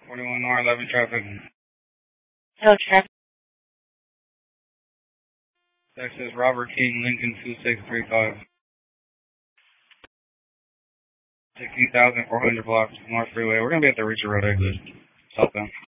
41 North, 11 traffic. Hello, traffic. That says Robert King, Lincoln 2635. 16,400 blocks, North Freeway. We're going to be at the Reacher Road exit. Southbound.